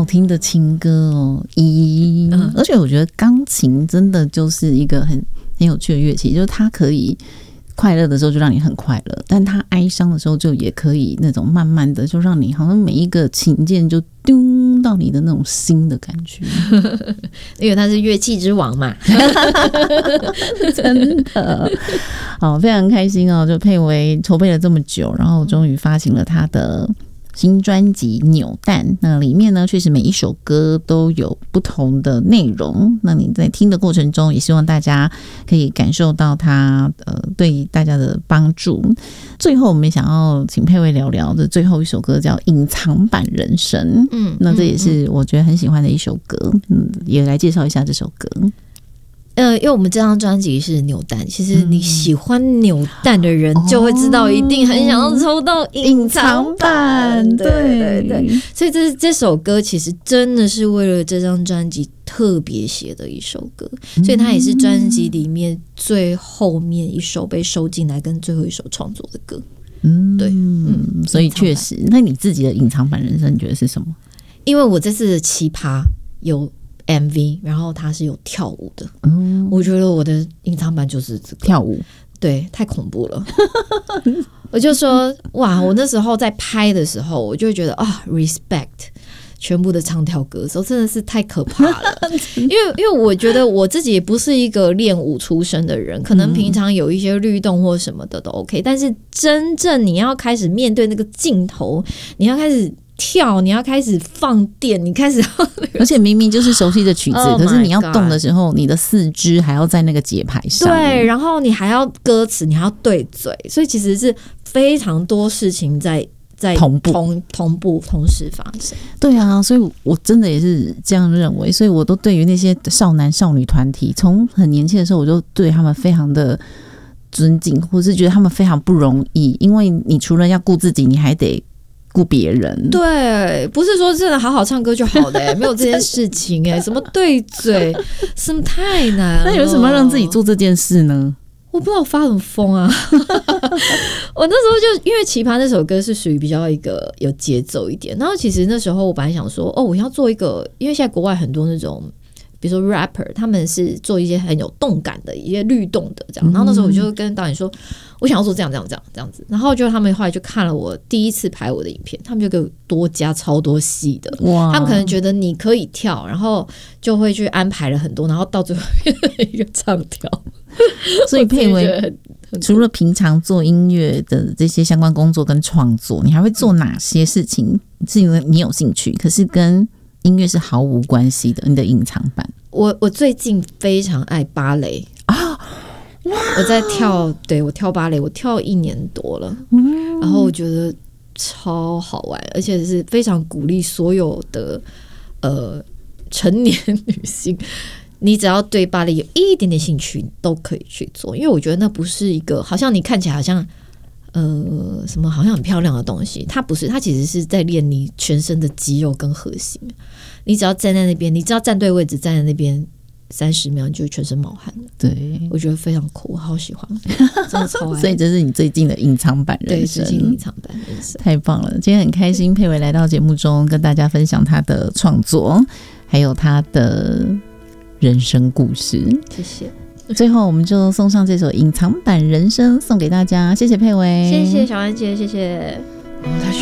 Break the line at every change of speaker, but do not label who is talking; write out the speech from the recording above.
好听的情歌哦，而且我觉得钢琴真的就是一个很有趣的乐器，就是它可以快乐的时候就让你很快乐，但它哀伤的时候就也可以那种慢慢的就让你好像每一个琴键就丢到你的那种心的感觉
因为它是乐器之王嘛
真的好，非常开心哦，就佩薇筹备了这么久，然后终于发行了他的新专辑《扭蛋》，那里面呢，确实每一首歌都有不同的内容。那你在听的过程中，也希望大家可以感受到它对大家的帮助。最后，我们想要请佩薇聊聊的最后一首歌叫《隐藏版人生》。那这也是我觉得很喜欢的一首歌。也来介绍一下这首歌。
因为我们这张专辑是扭蛋，其实你喜欢扭蛋的人就会知道，一定很想要抽到隐藏版。对，所以这首歌其实真的是为了这张专辑特别写的一首歌，所以它也是专辑里面最后面一首被收进来跟最后一首创作的歌。对，
所以确实，那你自己的隐藏版人生你觉得是什么？
因为我这次的奇葩有MV， 然后它是有跳舞的，我觉得我的隐藏版就是这个
跳舞，
对，太恐怖了。我就说哇，我那时候在拍的时候，我就会觉得respect 全部的唱跳歌手真的是太可怕了。因为我觉得我自己也不是一个练舞出身的人，可能平常有一些律动或什么的都 OK，但是真正你要开始面对那个镜头，你要开始跳，你要开始放电，你开始
而且明明就是熟悉的曲子，可是你要动的时候，你的四肢还要在那个节拍上，
对，然后你还要歌词，你还要对嘴，所以其实是非常多事情在同时发生。
对啊，所以我真的也是这样认为，所以我都对于那些少男少女团体，从很年轻的时候我就对他们非常的尊敬，或是觉得他们非常不容易，因为你除了要顾自己，你还得顾别人。
对，不是说真的好好唱歌就好的没有这件事情什么对嘴什么太难了。
那有什么让自己做这件事呢？
我不知道我发什么疯啊我那时候就因为奇葩那首歌是属于比较一个有节奏一点，然后其实那时候我本来想说我要做一个，因为现在国外很多那种比如说 rapper 他们是做一些很有动感的一些律动的这样，然后那时候我就跟导演说我想要做这样子，然后就他们后来就看了我第一次拍我的影片，他们就给我多加超多戏的，他们可能觉得你可以跳，然后就会去安排了很多，然后到最后变成一个唱跳。
所以佩薇除了平常做音乐的这些相关工作跟创作，你还会做哪些事情是因为你有兴趣，可是跟音乐是毫无关系的？你的隐藏版。
我最近非常爱芭蕾我在跳，对，我跳芭蕾，我跳1年多了，然后我觉得超好玩，而且是非常鼓励所有的成年女性，你只要对芭蕾有一点点兴趣都可以去做，因为我觉得那不是一个好像你看起来好像什么好像很漂亮的东西，它不是，它其实是在练你全身的肌肉跟核心。你只要站在那边，你只要站对位置，站在那边30秒，你就全身冒汗了。
对，
我觉得非常酷，我好喜欢，真的超爱。
所以这是你最近的隐藏版人生，
对，最近隐藏版人生，
太棒了！今天很开心，佩薇来到节目中跟大家分享她的创作，还有她的人生故事。
谢谢。
最后，我们就送上这首《隐藏版人生》送给大家，谢谢佩薇，
谢谢小安姐，谢谢。